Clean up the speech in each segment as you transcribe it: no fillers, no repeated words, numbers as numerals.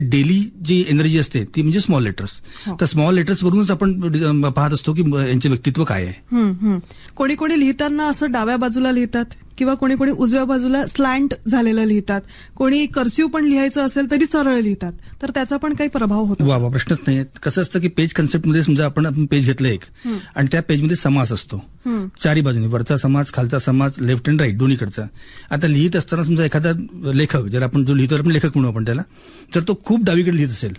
Daily जी energy असते ती म्हणजे स्मॉल लेटर्स. तर स्मॉल लेटर्स वरूनच आपण पाहत असतो की यांचे व्यक्तित्व काय आहे. कोणी कोणी लिहिताना असं डाव्या बाजूला लिहितात किंवा कोणी कोणी उजव्या बाजूला स्लॅन्ट झालेलं लिहितात, कोणी कर्सिव्ह पण लिहायचं असेल तरी सरळ लिहितात, तर त्याचा पण काही प्रभाव होतो? वा प्रश्नच नाही. कसं असतं की पेज कन्सेप्टमध्ये समजा आपण पेज घेतलं एक आणि त्या पेजमध्ये समास असतो चारी बाजूने, वरचा समाज, खालचा समाज, लेफ्ट अँड राईट दोन्हीकडचा. आता लिहित असताना समजा एखादा लेखक, जर आपण जो लिहितो आपण लेखक म्हणू आपण त्याला, जर तो खूप डावीकडे लिहित असेल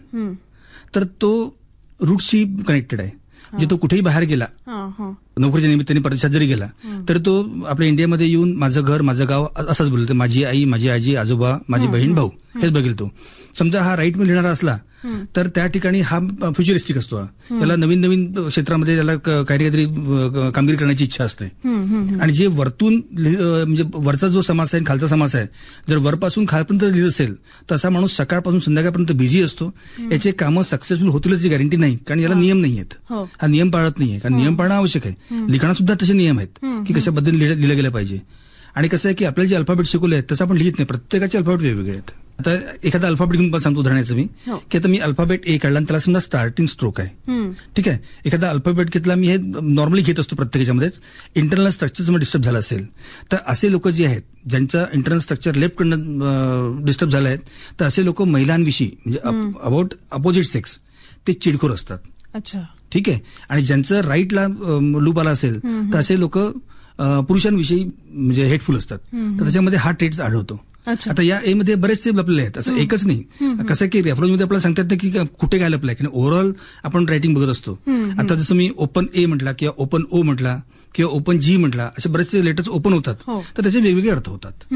तर तो रूटशी कनेक्टेड आहे. म्हणजे तो कुठेही बाहेर गेला, नोकरीच्या निमित्ताने परदेशात जरी गेला तर तो आपल्या इंडियामध्ये येऊन माझं घर, माझं गाव असंच बोलतो. माझी आई, माझी आजी, आजोबा, माझी बहीण, भाऊ हेच बघेल तो. समजा हा राईट मध्ये लिहिणारा असला तर त्या ठिकाणी हा फ्युचरिस्टिक असतो. त्याला नवीन नवीन क्षेत्रामध्ये त्याला काहीतरी कामगिरी करण्याची इच्छा असते. आणि जे वरतून म्हणजे वरचा जो समास आहे, खालचा समास आहे, जर वरपासून खालपर्यंत लिहित असेल तर असा माणूस सकाळपासून संध्याकाळपर्यंत बिझी असतो. याचे कामं सक्सेसफुल होतीलच याची गॅरंटी नाही, कारण याला नियम नाही आहेत. हा नियम पाळत नाहीये, कारण नियम पाळणं आवश्यक आहे. लिखाणात सुद्धा तसे नियम आहेत की कशा पद्धतीने लिहिलं गेलं पाहिजे. आणि कसं आहे की आपल्याला जे अल्फाबेट शिकवले आहेत तसं आपण लिहित नाही. प्रत्येकाचे अल्फाबेट वेगवेगळे आहेत. आता एखादा अल्फाबेट घेऊन सांगतो उदाहरणाचं मी, की आता मी अल्फाबेट ए काढला आणि त्याला समजा स्टार्टिंग स्ट्रोक आहे, ठीक आहे. एखादा अल्फाबेट घेतला, मी हे नॉर्मली घेत असतो प्रत्येकाच्यामध्येच. इंटरनल स्ट्रक्चर डिस्टर्ब झालं असेल तर असे लोक जे आहेत ज्यांचं इंटरनल स्ट्रक्चर लेफ्टकडनं डिस्टर्ब झालं आहे, तर असे लोक महिलांविषयी म्हणजे अबाउट अपोजिट सेक्स ते चिडखोर असतात. अच्छा, ठीक आहे. आणि ज्यांचं राईटला लूप आला असेल तर असे लोक पुरुषांविषयी म्हणजे हेटफुल असतात. तर त्याच्यामध्ये हा ट्रेट्स आढळतो. आता या ए मध्ये बरेचसे लपलेले आहेत, असं एकच नाही. कसं की रेफरन्समध्ये आपल्याला सांगतात ना की कुठे काय लपलंय, की ओव्हरऑल आपण रायटिंग बघत असतो. आता जसं मी ओपन ए म्हटला किंवा ओपन ओ म्हटला किंवा ओपन जी म्हटला, असे बरेचसे लेटर्स ओपन होतात, तर त्याचे वेगवेगळे अर्थ होतात.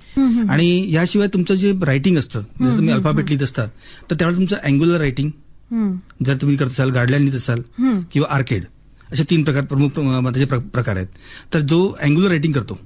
आणि याशिवाय तुमचं जे रायटिंग असतं, जसं तुम्ही अल्फाबेट लिहित असता तर त्यावेळेला तुमचं अँग्युलर रायटिंग जर तुम्ही करत असाल, गार्डलाईन लिहित असाल किंवा आर्केड, असे 3 प्रकार प्रमुख त्याचे प्रकार आहेत. तर जो अँग्युलर रायटिंग करतो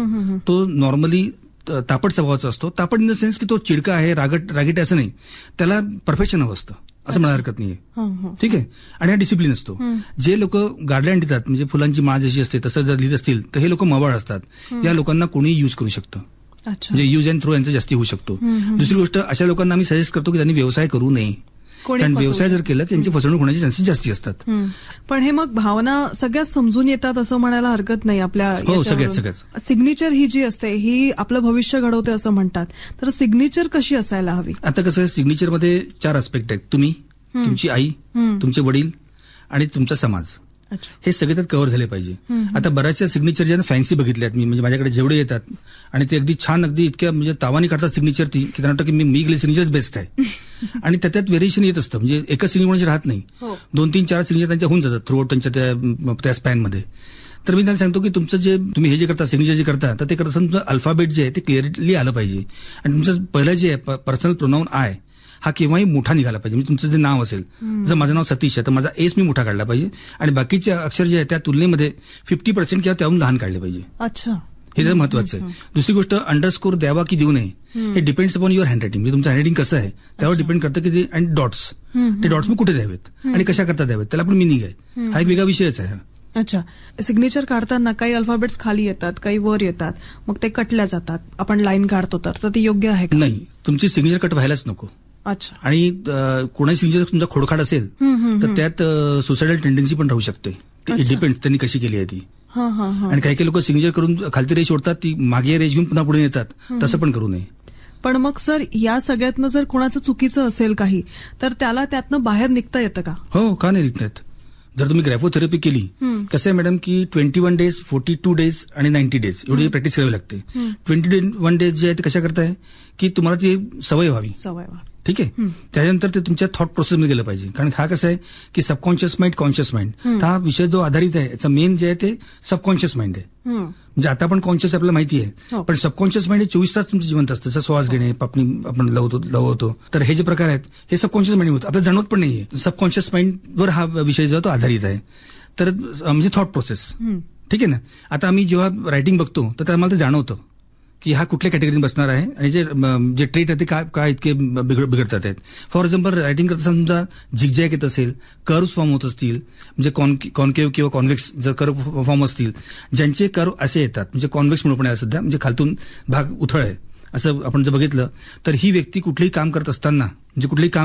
तो नॉर्मली तापट स्वभावाचा असतो. तापट इन द सेन्स की तो चिडका आहे, रागीट असं नाही, त्याला परफेक्शन हवं असतं असं म्हणायला हरकत नाहीये. ठीक आहे. आणि हा डिसिप्लिन असतो. जे लोक गार्डलाईन लिहितात म्हणजे फुलांची माळ जशी असते तसं जर लिहित असतील तर हे लोक मवाळ असतात. या लोकांना कोणी युज करू शकतं, म्हणजे यूज अँड थ्रो यांचा जास्ती होऊ शकतो. दुसरी गोष्ट, अशा लोकांना आम्ही सजेस्ट करतो की त्यांनी व्यवसाय करू नये, कारण व्यवसाय जर केला त्यांची फसवणूक होण्याचे चान्सेस जास्ती असतात. पण हे मग भावना सगळ्यात समजून येतात असं म्हणायला हरकत नाही आपल्या. हो, सगळ्यात. सिग्नेचर ही जी असते ही आपलं भविष्य घडवते असं म्हणतात, तर सिग्नेचर कशी असायला हवी? आता कसं आहे, सिग्नेचरमध्ये 4 आस्पेक्ट आहेत. तुम्ही, तुमची आई, तुमचे वडील आणि तुमचा समाज, हे सगळे त्यात कव्हर झाले पाहिजे. आता बऱ्याचशा सिग्नेचर ज्यांना फॅन्सी बघितल्यात मी, म्हणजे माझ्याकडे जेवढे येतात आणि ते अगदी छान, अगदी इतक्या म्हणजे तावानी काढतात सिग्नेचर ती, की त्यांना वाटतं की मी गेले सिग्नेचर बेस्ट आहे. आणि त्यात व्हेरिएशन येत असतं, म्हणजे एकच सिग्नेचर म्हणजे राहत नाही, 2-3-4 सिग्नेचर त्यांच्या होऊन जातात थ्रू आउट त्यांच्या त्या स्पॅनमध्ये. तर मी त्यांना सांगतो की तुमचं जे तुम्ही हे जे करता, सिग्नेचर जे करता, तर ते करत असताना तुमचं अल्फाबेट जे आहे ते क्लिअरली आलं पाहिजे. आणि तुमचं पहिलं जे आहे पर्सनल प्रोनाऊन आय हा केव्हाही मोठा निघाला पाहिजे. म्हणजे तुमचं जे नाव असेल, जर माझं नाव सतीश आहे तर माझा एस मी मोठा काढला पाहिजे आणि बाकीचे अक्षर जे आहे त्या तुलनेमध्ये 50% किंवा त्याहून लहान काढले पाहिजे. अच्छा, हे जर महत्वाचं आहे. दुसरी गोष्ट, अंडरस्कोर द्यावा की देऊ नये हे डिपेंड्स अपॉन युअर हँडरायटिंग. म्हणजे तुमचं हँडरायटिंग कसं आहे त्यावर डिपेंड करतं की ते. आणि डॉट्स, ते डॉट्स मग कुठे द्यावेत आणि कशा करता द्यावेत त्याला पण मिनिंग आहे. हा एक वेगळा विषयच आहे. अच्छा, सिग्नेचर काढताना काही अल्फाबेट्स खाली येतात, काही वर येतात, मग ते कटल्या जातात, आपण लाईन काढतो तर ते योग्य आहे का? नाही, तुमची सिग्नेचर कट व्हायलाच नको. अच्छा. आणि कोणाची सिग्नेचर तुमचा खोडखाड असेल तर त्यात सुसायडल टेंडन्सी पण राहू शकते. इट डिपेंड्स त्यांनी कशी केली आहे ती. आणि काही काही लोक सिग्नेचर करून खालती रेष ओढतात, ती मागे रेष घेऊन पुन्हा पुढे येतात, तसं पण करू नये. पण मग सर, या सगळ्यातनं जर कोणाचं चुकीचं असेल काही, तर त्याला त्यातनं बाहेर निघता येतं का? हो, का नाही निघता येत. जर तुम्ही ग्रॅफोथेरपी केली, कसं आहे मॅडम की 21 डेज, 42 डेज आणि 90 डेज एवढी प्रॅक्टिस करावी लागते. 21 डेज जे आहे ते कशा करताय की तुम्हाला ती सवय व्हावी. ठीक आहे. त्याच्यानंतर ते तुमच्या थॉट प्रोसेसमध्ये गेलं पाहिजे. कारण हा कसं आहे की सबकॉन्शियस माइंड, कॉन्शियस माइंड, हा विषय जो आधारित आहे याचा मेन जे आहे ते सबकॉन्शियस माइंड आहे. म्हणजे आता आपण कॉन्शियस आपल्याला माहिती आहे, पण सबकॉन्शियस माइंड हे 24 तास तुमचं जिवंत असतं. जसं श्वास घेणे, आपण लवतो, तर हे जे प्रकार आहेत हे सबकॉन्शियस माइंड होतं, आपल्याला जाणवत पण नाहीये. सबकॉन्शियस माइंडवर हा विषय जो तो आधारित आहे. तर म्हणजे थॉट प्रोसेस, ठीक आहे ना. आता आम्ही जेव्हा रायटिंग बघतो तर आम्हाला ते जाणवतं की हा कुठल्या कॅटेगरीत बसणार आहे आणि जे ट्रेट आहे ते काय इतके बिघडतात आहेत. फॉर एक्झाम्पल, रायटिंग करता समजा झिगझॅग येत असेल, कर्व्ह फॉर्म होत असतील, म्हणजे कॉन्केव्ह किंवा कॉन्व्हेक्स जर कर्व्ह फॉर्म असतील, ज्यांचे कर्व्ह असे येतात, म्हणजे कॉन्व्हेक्स म्हणून पण आहे सध्या, म्हणजे खालतून भाग उथळ आहे असं आपण जर बघितलं तर ही व्यक्ती कुठलंही काम करत असताना म्हणजे कुठलंही काम